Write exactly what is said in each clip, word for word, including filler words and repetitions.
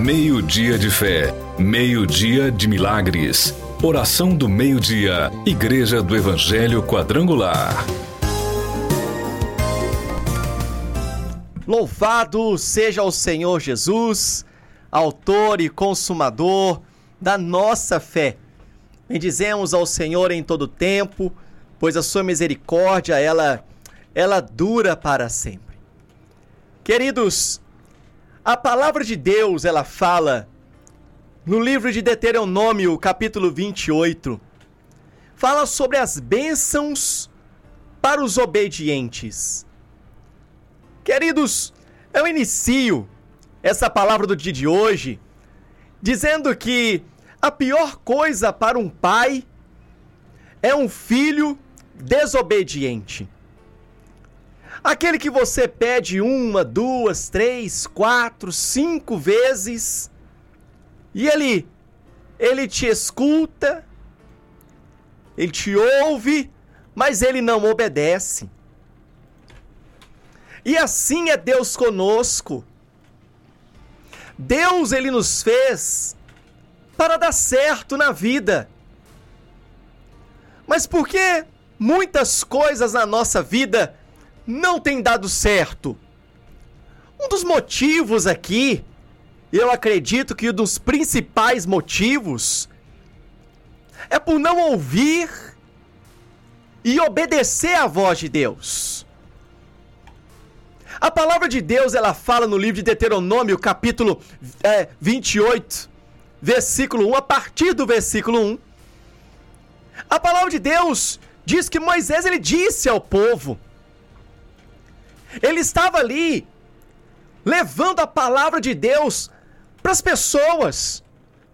Meio-dia de fé, meio-dia de milagres. Oração do meio-dia, Igreja do Evangelho Quadrangular. Louvado seja o Senhor Jesus, autor e consumador da nossa fé. Bendizemos ao Senhor em todo tempo, pois a sua misericórdia, ela, ela dura para sempre. Queridos, a palavra de Deus, ela fala no livro de Deuteronômio, capítulo vinte e oito, fala sobre as bênçãos para os obedientes. Queridos, eu inicio essa palavra do dia de hoje dizendo que a pior coisa para um pai é um filho desobediente. Aquele que você pede uma, duas, três, quatro, cinco vezes e ele, ele te escuta, ele te ouve, mas ele não obedece. E assim é Deus conosco. Deus, ele nos fez para dar certo na vida. Mas por que muitas coisas na nossa vida não têm dado certo? Um dos motivos aqui, eu acredito que um dos principais motivos é por não ouvir e obedecer à voz de Deus. A palavra de Deus, ela fala no livro de Deuteronômio, capítulo é, vinte e oito, versículo um, a partir do versículo um. A palavra de Deus diz que Moisés, ele disse ao povo, ele estava ali, levando a palavra de Deus para as pessoas.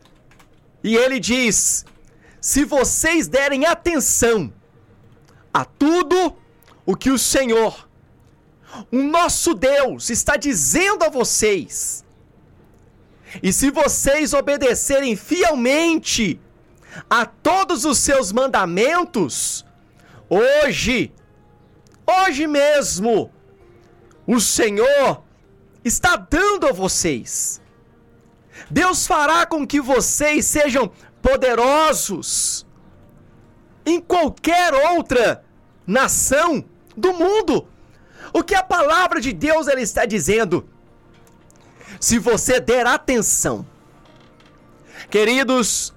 E ele diz, se vocês derem atenção a tudo o que o Senhor, o nosso Deus, está dizendo a vocês, e se vocês obedecerem fielmente a todos os seus mandamentos, hoje, hoje mesmo, o Senhor está dando a vocês. Deus fará com que vocês sejam poderosos em qualquer outra nação do mundo. O que a palavra de Deus ela está dizendo? Se você der atenção, queridos,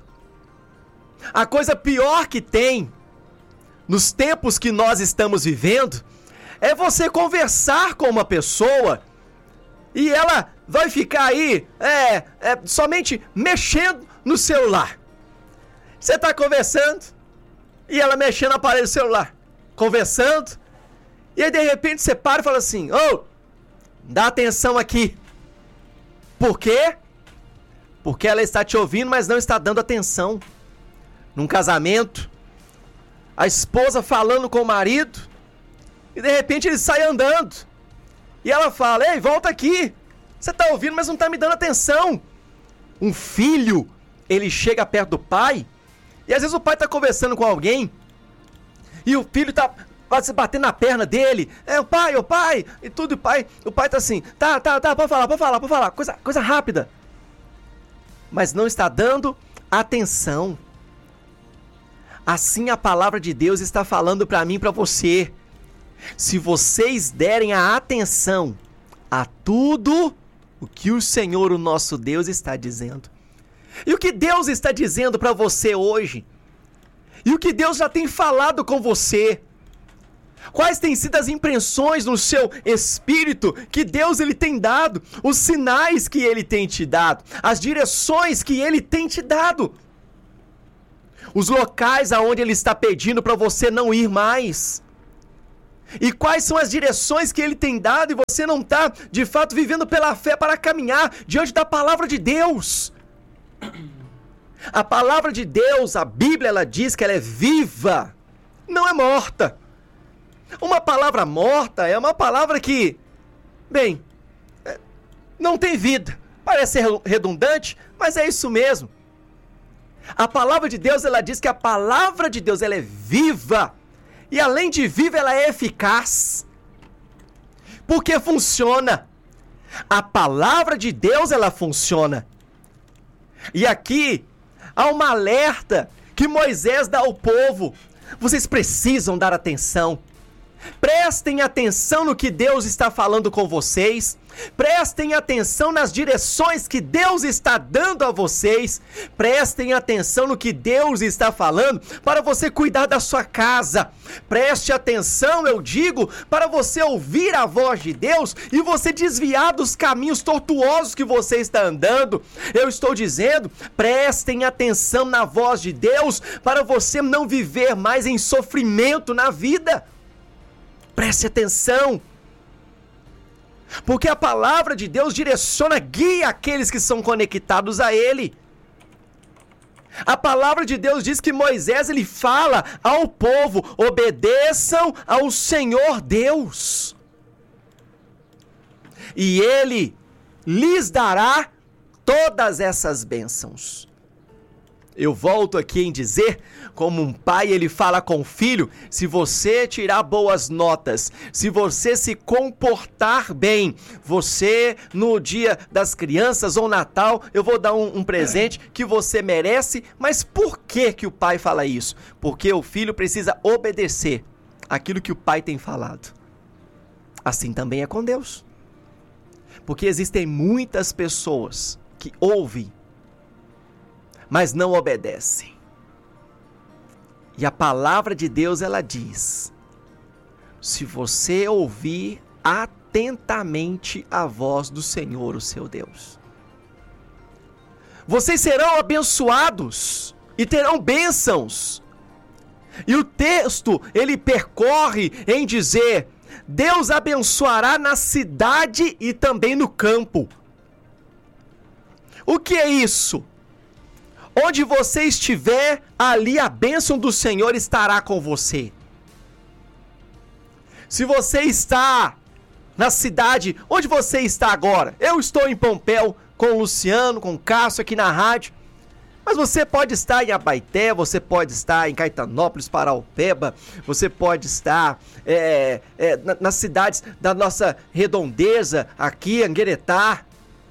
a coisa pior que tem nos tempos que nós estamos vivendo é você conversar com uma pessoa e ela vai ficar aí é, é, somente mexendo no celular. Você está conversando e ela mexendo no aparelho celular, conversando, e aí de repente você para e fala assim, ô, oh, dá atenção aqui. Por quê? Porque ela está te ouvindo, mas não está dando atenção. Num casamento, a esposa falando com o marido, e de repente ele sai andando. E ela fala, ei, volta aqui. Você está ouvindo, mas não está me dando atenção. Um filho, ele chega perto do pai, e às vezes o pai está conversando com alguém, e o filho está se batendo na perna dele. É, o pai, o pai, e tudo, o pai, o pai está assim, tá, tá, tá, pode falar, pode falar, pode falar, coisa, coisa rápida. Mas não está dando atenção. Assim a palavra de Deus está falando para mim e para você. Se vocês derem a atenção a tudo o que o Senhor, o nosso Deus, está dizendo. E o que Deus está dizendo para você hoje? E o que Deus já tem falado com você? Quais têm sido as impressões no seu espírito que Deus ele tem dado? Os sinais que ele tem te dado? As direções que ele tem te dado? Os locais aonde ele está pedindo para você não ir mais? E quais são as direções que ele tem dado e você não está, de fato, vivendo pela fé para caminhar diante da palavra de Deus? A palavra de Deus, a Bíblia, ela diz que ela é viva, não é morta. Uma palavra morta é uma palavra que, bem, não tem vida. Parece ser redundante, mas é isso mesmo. A palavra de Deus, ela diz que a palavra de Deus, ela é viva. E além de viva, ela é eficaz. Porque funciona. A palavra de Deus, ela funciona. E aqui há uma alerta que Moisés dá ao povo. Vocês precisam dar atenção. Prestem atenção no que Deus está falando com vocês. Prestem atenção nas direções que Deus está dando a vocês. Prestem atenção no que Deus está falando para você cuidar da sua casa. Preste atenção, eu digo, para você ouvir a voz de Deus e você desviar dos caminhos tortuosos que você está andando. Eu estou dizendo, prestem atenção na voz de Deus para você não viver mais em sofrimento na vida. Preste atenção, porque a palavra de Deus direciona, guia aqueles que são conectados a Ele. A palavra de Deus diz que Moisés, ele fala ao povo, obedeçam ao Senhor Deus, e Ele lhes dará todas essas bênçãos. Eu volto aqui em dizer, como um pai ele fala com o filho, se você tirar boas notas, se você se comportar bem, você no dia das crianças ou Natal, eu vou dar um, um presente que você merece. Mas por que que o pai fala isso? Porque o filho precisa obedecer aquilo que o pai tem falado. Assim também é com Deus. Porque existem muitas pessoas que ouvem, mas não obedecem. E a palavra de Deus, ela diz, se você ouvir atentamente a voz do Senhor, o seu Deus, vocês serão abençoados e terão bênçãos. E o texto, ele percorre em dizer, Deus abençoará na cidade e também no campo. O que é isso? Onde você estiver, ali a bênção do Senhor estará com você. Se você está na cidade, onde você está agora? Eu estou em Pompéu com o Luciano, com o Cássio aqui na rádio. Mas você pode estar em Abaeté, você pode estar em Caetanópolis, Paraupeba, você pode estar é, é, na, nas cidades da nossa redondeza, aqui, Angueretá.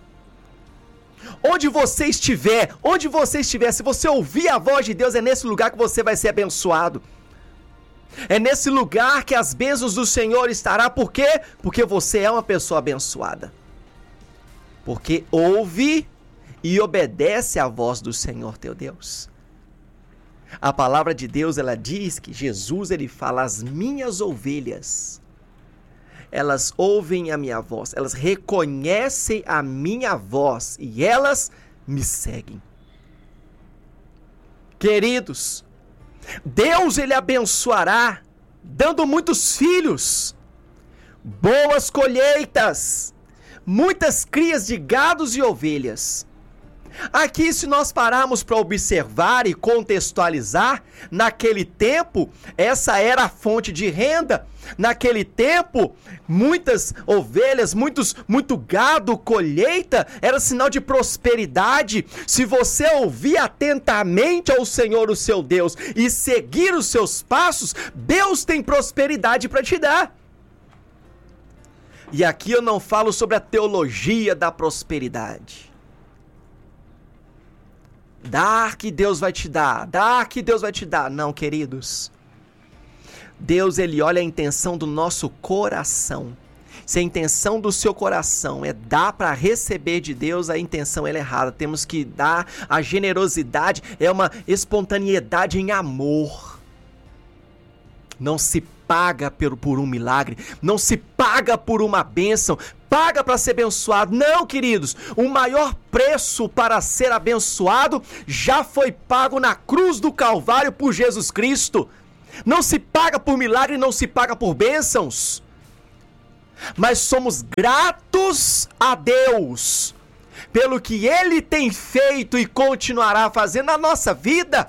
Onde você estiver, onde você estiver, se você ouvir a voz de Deus, é nesse lugar que você vai ser abençoado. É nesse lugar que as bênçãos do Senhor estará. Por quê? Porque você é uma pessoa abençoada. Porque ouve e obedece à voz do Senhor teu Deus. A palavra de Deus, ela diz que Jesus, ele fala, as minhas ovelhas, elas ouvem a minha voz, elas reconhecem a minha voz e elas me seguem. Queridos, Deus, ele abençoará, dando muitos filhos, boas colheitas, muitas crias de gados e ovelhas. Aqui, se nós pararmos para observar e contextualizar, naquele tempo, essa era a fonte de renda. Naquele tempo, muitas ovelhas, muitos, muito gado, colheita, era sinal de prosperidade. Se você ouvir atentamente ao Senhor, o seu Deus, e seguir os seus passos, Deus tem prosperidade para te dar. E aqui eu não falo sobre a teologia da prosperidade. Dar que Deus vai te dar, dar que Deus vai te dar. Não, queridos. Deus, ele olha a intenção do nosso coração. Se a intenção do seu coração é dar para receber de Deus, a intenção ela é errada. Temos que dar, a generosidade é uma espontaneidade em amor. Não se paga por, por um milagre, não se paga por uma bênção, paga para ser abençoado. Não, queridos, o maior preço para ser abençoado já foi pago na cruz do Calvário por Jesus Cristo. Não se paga por milagre, não se paga por bênçãos, mas somos gratos a Deus pelo que Ele tem feito e continuará fazendo na nossa vida.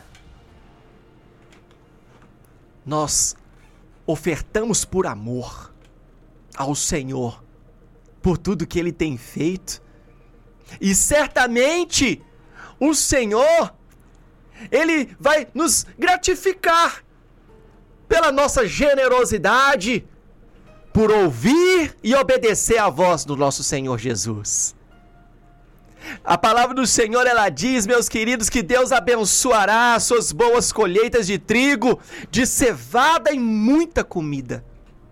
Nós ofertamos por amor ao Senhor, por tudo que Ele tem feito. E certamente o Senhor, Ele vai nos gratificar pela nossa generosidade, por ouvir e obedecer à voz do nosso Senhor Jesus. A palavra do Senhor, ela diz, meus queridos, que Deus abençoará as suas boas colheitas de trigo, de cevada e muita comida.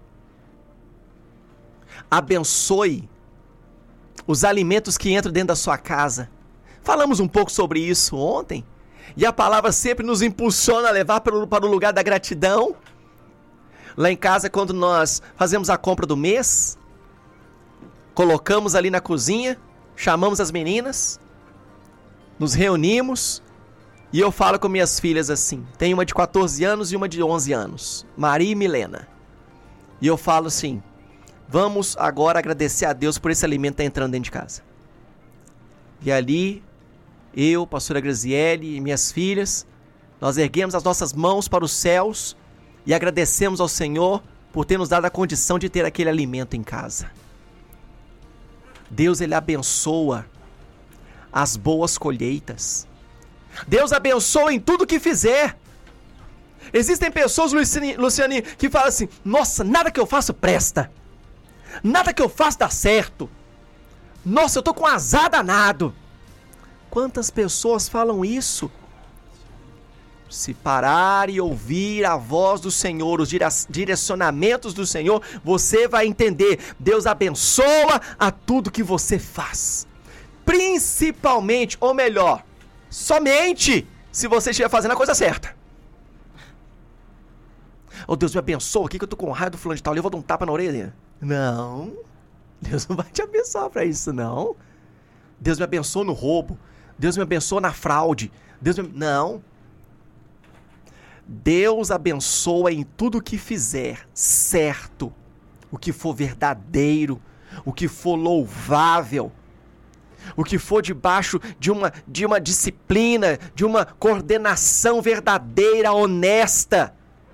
Abençoe os alimentos que entram dentro da sua casa. Falamos um pouco sobre isso ontem, e a palavra sempre nos impulsiona a levar para o, para o lugar da gratidão. Lá em casa, quando nós fazemos a compra do mês, colocamos ali na cozinha, chamamos as meninas, nos reunimos, e eu falo com minhas filhas assim, tem uma de quatorze anos e uma de onze anos, Maria e Milena, e eu falo assim, vamos agora agradecer a Deus por esse alimento que está entrando dentro de casa. E ali, eu, pastora Graziele e minhas filhas, nós erguemos as nossas mãos para os céus e agradecemos ao Senhor por ter nos dado a condição de ter aquele alimento em casa. Deus, Ele abençoa as boas colheitas. Deus abençoa em tudo que fizer. Existem pessoas, Luciane, Luciane, que falam assim, nossa, nada que eu faço presta. Nada que eu faço dá certo. Nossa, eu tô com azar danado. Quantas pessoas falam isso? Se parar e ouvir a voz do Senhor, os direcionamentos do Senhor, você vai entender. Deus abençoa a tudo que você faz. Principalmente, ou melhor, somente se você estiver fazendo a coisa certa. Oh, Deus me abençoa aqui que eu tô com raiva do fulano de tal, eu vou dar um tapa na orelha dele. Não, Deus não vai te abençoar pra isso, não. Deus me abençoa no roubo. Deus me abençoa na fraude. Deus me... Não. Deus abençoa em tudo o que fizer certo, o que for verdadeiro, o que for louvável, o que for debaixo de uma, de uma disciplina, de uma coordenação verdadeira, honesta,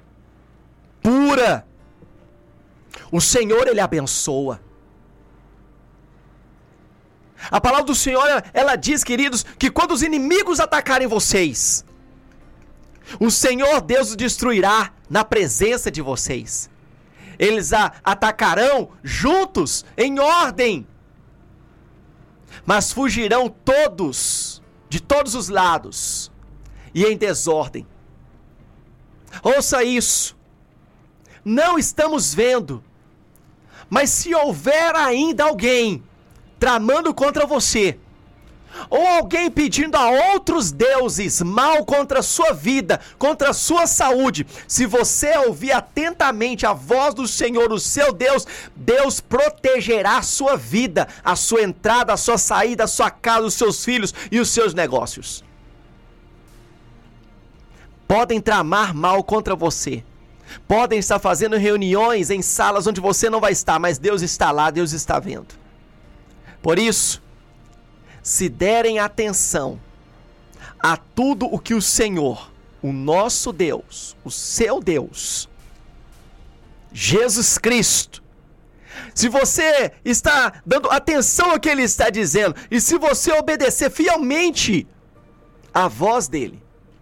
pura. O Senhor, Ele abençoa. A palavra do Senhor, ela, ela diz, queridos, que quando os inimigos atacarem vocês, o Senhor Deus os destruirá na presença de vocês. Eles a atacarão juntos, em ordem, mas fugirão todos, de todos os lados, e em desordem. Ouça isso. Não estamos vendo, mas se houver ainda alguém tramando contra você, ou alguém pedindo a outros deuses mal contra a sua vida, contra a sua saúde, se você ouvir atentamente a voz do Senhor, o seu Deus, Deus protegerá a sua vida, a sua entrada, a sua saída, a sua casa, os seus filhos e os seus negócios. Podem tramar mal contra você, podem estar fazendo reuniões em salas onde você não vai estar, mas Deus está lá, Deus está vendo. Por isso, se derem atenção a tudo o que o Senhor, o nosso Deus, o seu Deus, Jesus Cristo, se você está dando atenção ao que Ele está dizendo, e se você obedecer fielmente à voz dEle,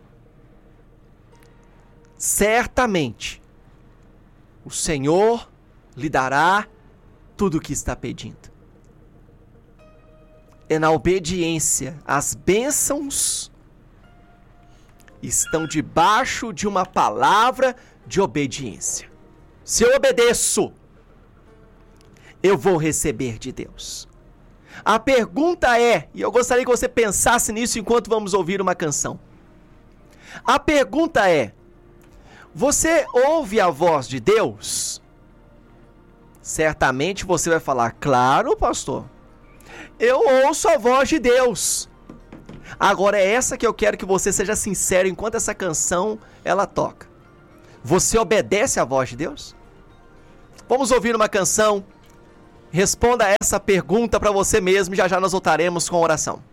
certamente o Senhor lhe dará tudo o que está pedindo. É na obediência. As bênçãos estão debaixo de uma palavra de obediência. Se eu obedeço, eu vou receber de Deus. A pergunta é, e eu gostaria que você pensasse nisso enquanto vamos ouvir uma canção. A pergunta é, você ouve a voz de Deus? Certamente você vai falar, claro, pastor. Eu ouço a voz de Deus. Agora é essa que eu quero que você seja sincero enquanto essa canção ela toca. Você obedece à voz de Deus? Vamos ouvir uma canção. Responda essa pergunta para você mesmo e já já nós voltaremos com a oração.